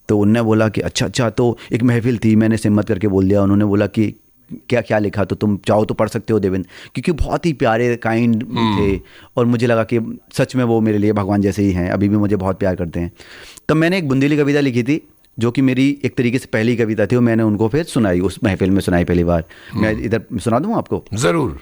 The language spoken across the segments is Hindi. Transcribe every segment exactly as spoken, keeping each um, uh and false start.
तो उनने बोला कि अच्छा अच्छा, तो एक महफिल थी, मैंने हिम्मत करके बोल दिया। उन्होंने बोला कि क्या क्या लिखा, तो तुम चाहो तो पढ़ सकते हो देवेंद्र, क्योंकि बहुत ही प्यारे काइंड थे और मुझे लगा कि सच में वो मेरे लिए भगवान जैसे ही हैं, अभी भी मुझे बहुत प्यार करते हैं। तब मैंने एक बुंदेली कविता लिखी थी जो कि मेरी एक तरीके से पहली कविता थी, और मैंने उनको फिर सुनाई, उस महफिल में सुनाई पहली बार। मैं इधर सुना दूँ आपको? ज़रूर।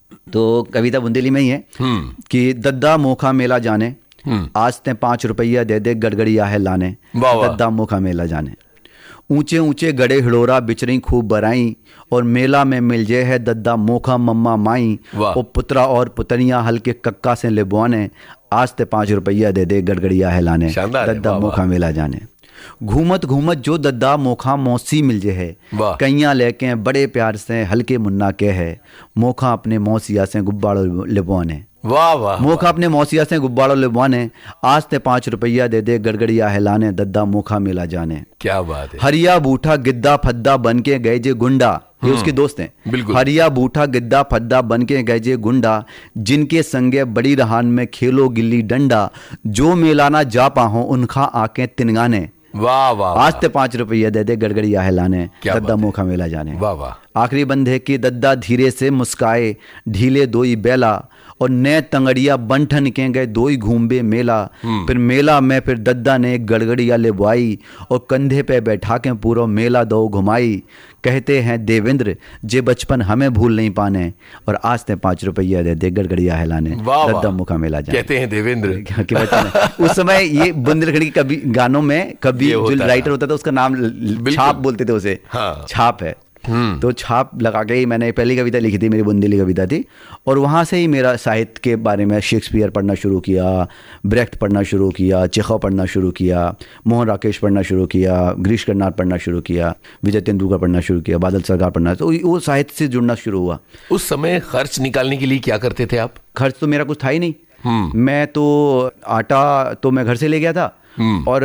तो कविता बुंदेली में ही है कि दद्दा मोखा मेला जाने, आज ते पाँच रुपया दे दे गड़गड़िया है लाने, दद्दा मोखा मेला जाने। ऊंचे ऊंचे गड़े हिड़ोरा बिचरी खूब बराई, और मेला में मिल जे है दद्दा मोखा मम्मा माई, और पुत्रा और पुतरियां हल्के कक्का से लिबवाने, आज ते पाँच रुपया दे दे गड़गड़िया है लाने, दद्दा मोखा मेला जाने। घूमत घूमत जो दद्दा मोखा मौसी मिल जे है, कैया लेके बड़े प्यार से हल्के मुन्ना के है, मोखा अपने मौसिया से गुब्बाड़ो लिबवाने। वाह वाह। मोखा अपने मौसिया से गुब्बाड़ो लिबवाने, आज ते पाँच रुपया दे दे गड़गड़िया हिलाने, दद्दा मोखा मेला जाने। क्या बात है। हरिया बूठा गिद्दा फद्दा बन के गए जे गुंडा, ये उसके दोस्त हैं। बिल्कुल। हरिया बूठा गिद्दा फद्दा बन के गए जे गुंडा, जिनके संगे बड़ी रहान में खेलो गिल्ली डंडा, जो मेलाना जा पाहो उनका आके तिनगाने। वाह वाह। आज ते पाँच रुपया दे दे गड़गड़िया हिलाने, दद्दा मोखा मेला जाने। वाह वाह। आखिरी बंधे की दद्दा धीरे से मुस्काए, ढीले दोई बेला, और नए तंगड़िया बंठन के गए दोई घूमबे मेला। फिर मेला में फिर दद्दा ने गड़गड़िया ले बुआई, और कंधे पे बैठा के पूरा मेला दो घुमाई। कहते हैं देवेंद्र जे बचपन हमें भूल नहीं पाने, और आज ते पाँच रुपया दे दे गड़गड़िया हिलाने, दद्दा मोखा मेला जाने। कहते हैं देवेंद्र। उस समय ये बुंदेलखंड की कभी गानों में कभी जो राइटर होता था उसका नाम छाप बोलते थे उसे। हाँ। छाप है। तो छाप लगा के ही मैंने पहली कविता लिखी थी, मेरी बुंदेली कविता थी, और वहाँ से ही मेरा साहित्य के बारे में शेक्सपियर पढ़ना शुरू किया, ब्रेख्ट पढ़ना शुरू किया, चेखव पढ़ना शुरू किया, मोहन राकेश पढ़ना शुरू किया, गिरीश कर्नाड पढ़ना शुरू किया, विजय तेंदुलकर पढ़ना शुरू किया, बादल सरकार पढ़ना, तो वो साहित्य से जुड़ना शुरू हुआ। उस समय खर्च निकालने के लिए क्या करते थे आप? खर्च तो मेरा कुछ था ही नहीं। मैं तो आटा तो मैं घर से ले गया था, और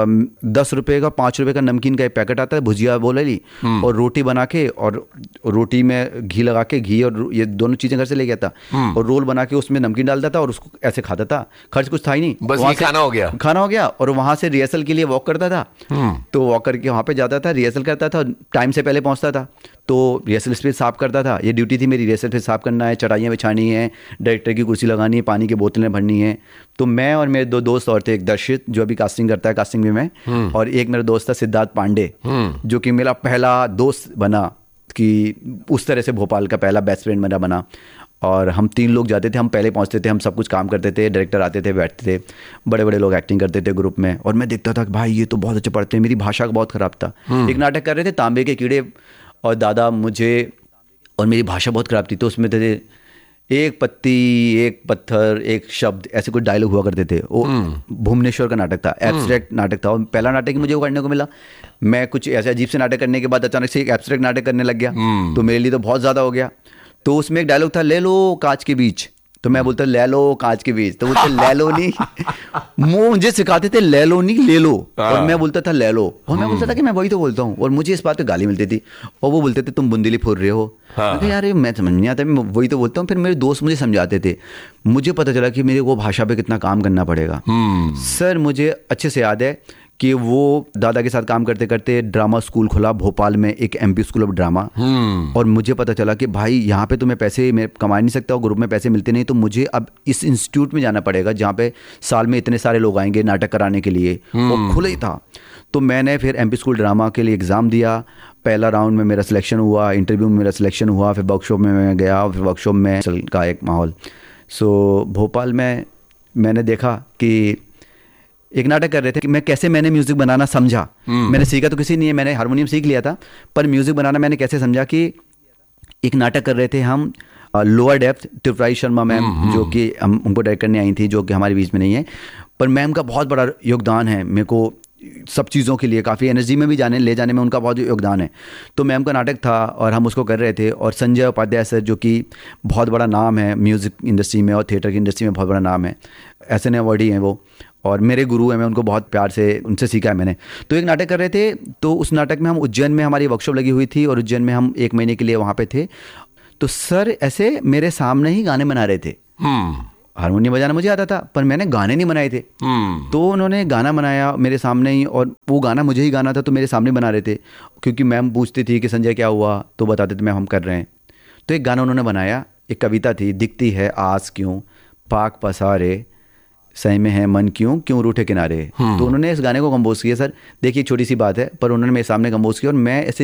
दस रुपए का पाँच रुपए का नमकीन का एक पैकेट आता है, भुजिया बोले ली, और रोटी बना के, और रोटी में घी लगा के, घी और ये दोनों चीजें घर से ले गया था, और रोल बना के उसमें नमकीन डालता था और उसको ऐसे खाता था। खर्च कुछ था ही नहीं, बस ये खाना हो गया। खाना हो गया। और वहां से रिहर्सल के लिए वॉक करता था, तो वॉक करके वहां पे जाता था, रिहर्सल करता था, टाइम से पहले पहुंचता था, तो रिहर्सल स्पेस साफ करता था। ये ड्यूटी थी मेरी, रिहर्सल स्पेस साफ करना है, चटाइयाँ बिछानी है, डायरेक्टर की कुर्सी लगानी है, पानी की बोतलें भरनी है। तो मैं और मेरे दो दोस्त और थे, एक दर्शित जो अभी कास्टिंग करता है, कास्टिंग में मैं, और एक मेरा दोस्त था सिद्धार्थ पांडे, जो कि मेरा पहला दोस्त बना, कि उस तरह से भोपाल का पहला बेस्ट फ्रेंड मेरा बना। और हम तीन लोग जाते थे, हम पहले पहुंचते थे, हम सब कुछ काम करते थे, डायरेक्टर आते थे, बैठते थे, बड़े बड़े लोग एक्टिंग करते थे ग्रुप में, और मैं देखता था कि भाई ये तो बहुत अच्छे पढ़ते हैं। मेरी भाषा का बहुत ख़राब था। एक नाटक कर रहे थे तांबे के कीड़े, और दादा मुझे, और मेरी भाषा बहुत ख़राब थी, तो उसमें थे एक पत्ती, एक पत्थर, एक शब्द, ऐसे कुछ डायलॉग हुआ करते थे। वो भुवनेश्वर का नाटक था, एब्स्ट्रैक्ट नाटक था, और पहला नाटक ही मुझे वो करने को मिला। मैं कुछ ऐसे अजीब से नाटक करने के बाद अचानक से एक एब्स्ट्रैक्ट नाटक करने लग गया, तो मेरे लिए तो बहुत ज़्यादा हो गया। तो उसमें एक डायलॉग था, ले लो कांच के बीच, तो मैं बोलता ले लो कांच के बीच, तो बोलते ले लो नहीं, वो मुझे सिखाते थे ले लो नहीं ले लो, और मैं बोलता था ले लो, और मैं बोलता था कि मैं वही तो बोलता हूँ, और मुझे इस बात पे गाली मिलती थी, और वो बोलते थे तुम बुंदेली फोड़ रहे हो। हाँ। यार मैं समझ नहीं आता, मैं वही तो बोलता हूँ। फिर मेरे दोस्त मुझे समझाते थे, मुझे पता चला कि मेरे को भाषा पे कितना काम करना पड़ेगा। सर मुझे अच्छे से याद है कि वो दादा के साथ काम करते करते ड्रामा स्कूल खुला भोपाल में, एक एमपी स्कूल ऑफ ड्रामा, और मुझे पता चला कि भाई यहाँ पे तो मैं पैसे मैं कमा नहीं सकता, और ग्रुप में पैसे मिलते नहीं, तो मुझे अब इस इंस्टीट्यूट में जाना पड़ेगा जहाँ पे साल में इतने सारे लोग आएंगे नाटक कराने के लिए। वो खुले ही था। तो मैंने फिर एमपी स्कूल ड्रामा के लिए एग्ज़ाम दिया। पहला राउंड में मेरा सिलेक्शन हुआ, इंटरव्यू में मेरा सिलेक्शन हुआ, फिर वर्कशॉप में मैं गया, फिर वर्कशॉप में का एक माहौल। सो भोपाल में मैंने देखा कि एक नाटक कर रहे थे कि मैं कैसे मैंने म्यूज़िक बनाना समझा। मैंने सीखा तो किसी नहीं है, मैंने हारमोनियम सीख लिया था, पर म्यूज़िक बनाना मैंने कैसे समझा कि एक नाटक कर रहे थे हम, lower depth, Tripurari Sharma ma'am, जो कि हम उनको डायरेक्ट करने आई थी, जो कि हमारे बीच में नहीं है, पर मैम का बहुत बड़ा योगदान है मेरे को सब चीज़ों के लिए, काफ़ी एनर्जी में भी जाने ले जाने में उनका बहुत योगदान है। तो मैम का नाटक था और हम उसको कर रहे थे, और संजय उपाध्याय सर जो कि बहुत बड़ा नाम है म्यूज़िक इंडस्ट्री में और थिएटर की इंडस्ट्री में, बहुत बड़ा नाम है, ऐसे ने अवार्ड ही हैं वो, और मेरे गुरु हैं, मैं उनको बहुत प्यार से उनसे सीखा है मैंने। तो एक नाटक कर रहे थे, तो उस नाटक में हम उज्जैन में, हमारी वर्कशॉप लगी हुई थी, और उज्जैन में हम एक महीने के लिए वहाँ पे थे। तो सर ऐसे मेरे सामने ही गाने बना रहे थे, हारमोनियम बजाना मुझे आता था, पर मैंने गाने नहीं बनाए थे। हम्म तो उन्होंने गाना बनाया मेरे सामने ही, और वो गाना मुझे ही गाना था, तो मेरे सामने बना रहे थे, क्योंकि मैम पूछती थी कि संजय क्या हुआ, तो बताते थे मैम हम कर रहे हैं। तो एक गाना उन्होंने बनाया, एक कविता थी, दिखती है आस क्यों पाक पसारे, सही में है मन क्यों क्यों रूठे किनारे। तो उन्होंने इस गाने को कंपोज किया। सर देखिए छोटी सी बात है, पर उन्होंने मेरे सामने कंपोज किया, और मैं ऐसे